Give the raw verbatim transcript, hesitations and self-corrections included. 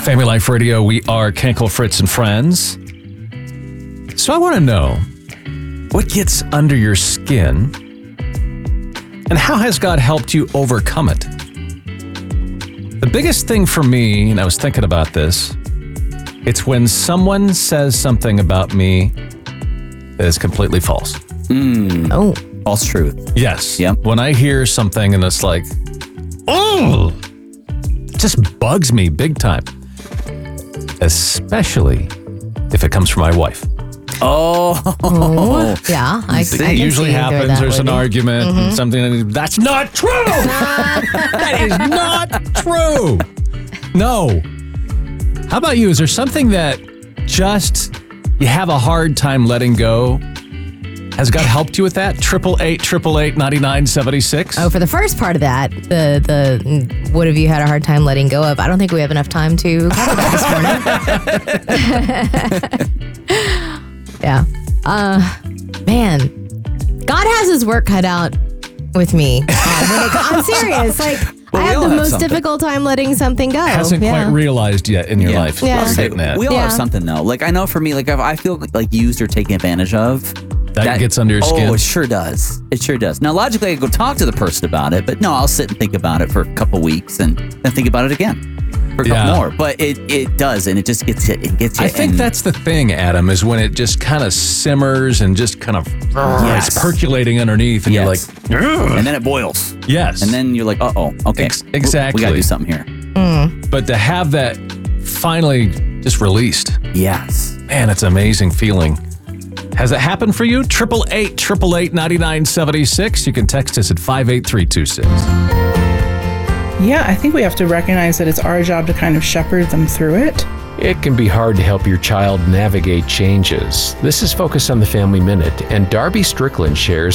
Family Life Radio, we are Kenkel, Fritz, and Friends. So I want to know, what gets under your skin, and how has God helped you overcome it? The biggest thing for me, and I was thinking about this, it's when someone says something about me that is completely false. Mm. Oh. False truth. Yes. Yep. When I hear something and it's like, oh, it just bugs me big time. Especially if it comes from my wife. Oh. Oh, yeah. I, I It can usually see you doing happens. that, There's an Woody. argument Mm-hmm. and something. That's not true. That is not true. No. How about you? Is there something that just you have a hard time letting go? Has God helped you with that? Triple eight, triple eight, ninety nine seventy six. Oh, for the first part of that, the the what have you had a hard time letting go of? I don't think we have enough time to cover that this morning. Yeah. Uh, man, God has his work cut out with me. Uh, when it, I'm serious. Like, Well, I we have all the have most something. difficult time letting something go. Hasn't yeah. quite realized yet in your Yeah. life. Yeah. What you're getting at. We all Yeah. have something though. Like I know for me, like if I feel like used or taken advantage of, That gets under your skin. Oh, it sure does. It sure does. Now, logically, I could go talk to the person about it, but no, I'll sit and think about it for a couple weeks and then think about it again for a couple Yeah. more. But it it does, and it just gets it. It gets you. I think and- that's the thing, Adam, is when it just kind of simmers and just kind of Yes. it's percolating underneath, and Yes. you're like, "Ugh." and then it boils, yes. and then you're like, uh oh, okay, Ex- We- exactly. We, gotta do something here. But to have that finally just released, Yes. man, it's an amazing feeling. Has it happened for you? Triple eight, triple eight, ninety nine seventy six. You can text us at five eight three two six. Yeah, I think we have to recognize that it's our job to kind of shepherd them through it. It can be hard to help your child navigate changes. This is Focus on the Family Minute, and Darby Strickland shares